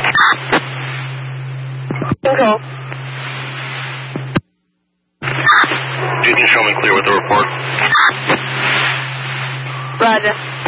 Control. You can show me clear with the report. Roger.